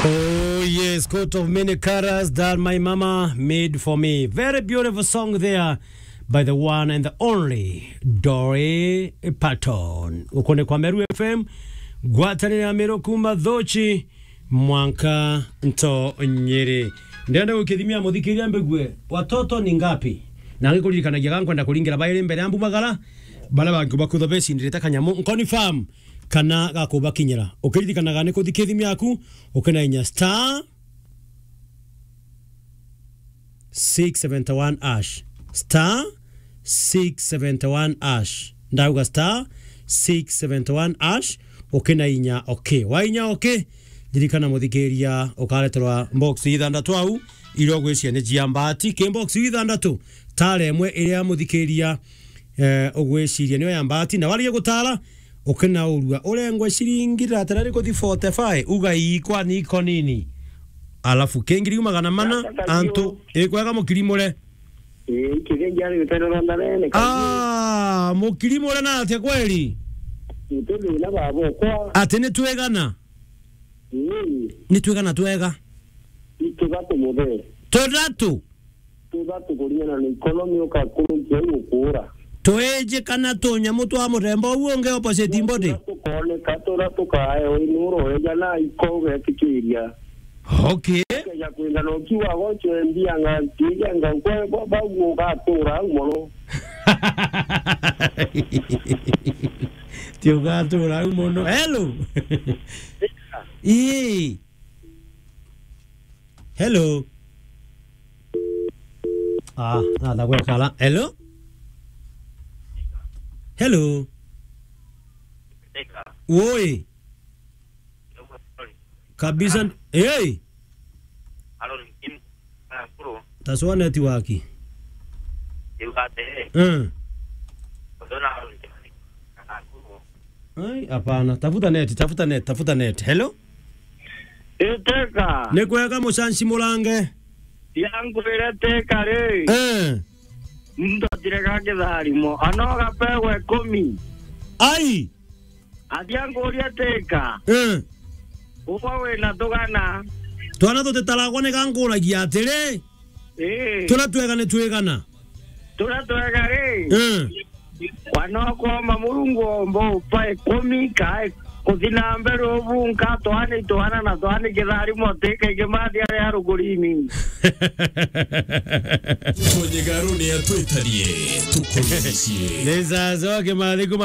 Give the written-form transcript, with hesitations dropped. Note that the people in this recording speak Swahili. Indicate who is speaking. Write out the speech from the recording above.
Speaker 1: Oh yes, coat of many colors that my mama made for me. Very beautiful song there by the one and the only Dolly Parton. Ukone kwa Meru FM, gwatani na Meru kuma dhochi, mwanka nto Nyeri. Ndenda ukithimia muthikiria mbegwe, watoto ni ngapi? Na ngikurikana giga kwenda kuringira baire mbere ambu magala, bala bangu bakutho besi ndireta kanyamu confirm kana gakuba kinyira. Ukiririkana gane kuthikithimia aku, ukena inya star 671 ash. Star 671 ash. Ndauga star 671 ash. Ukena inya okay. Wa inya okay. Dirikana muthikiria ukareterwa box ithandatu au iro gwiciria ni jiambati ke box ithandatu tare emwe iria muthikiria ugwiciria niyo yambati na wari gutara ukena urua urengwe ciringira tarari kuthi 45 uga ikwa niko nini alafu kengiri magana mana antu ikwega mukirimure
Speaker 2: kigenjari bitero ndane
Speaker 1: mukirimure na ate kweli
Speaker 2: tutu na babo kwa
Speaker 1: ate ni twegana ni twegana twega
Speaker 2: itugatu mudhe
Speaker 1: todatu
Speaker 2: kuliana na economy ukakurukia ukura
Speaker 1: toeje kana tonya mutu wa murembo uonge opposite mbodi
Speaker 2: tukone katora tukae inuro eja na ikoge kikiria
Speaker 1: okay
Speaker 2: ya kwenda no kiwa gocho endia ngantiga ngakwe bagu gatura umono
Speaker 1: tio gatura umono hello hello nada kwa kala hello hello woi kabisa hey taswa network ai hapana tafuta net hello
Speaker 2: eteka
Speaker 1: nekweka mushanshi mulange
Speaker 2: yangu teka re ndo direka kidharimo anoga pewe 10
Speaker 1: ai
Speaker 2: adiangu uria teka ubawe na tugana
Speaker 1: twana tutetalagwa ne ganguragia atire turatwegana
Speaker 2: re wanokoma murungu ombo pa 10 kai kuthina mbere ubunka twana na twana kidharimo teka igemathi ari arugurimi
Speaker 3: Twenye garuni ya tuitarie tukolisiye
Speaker 1: Neza zoke maliko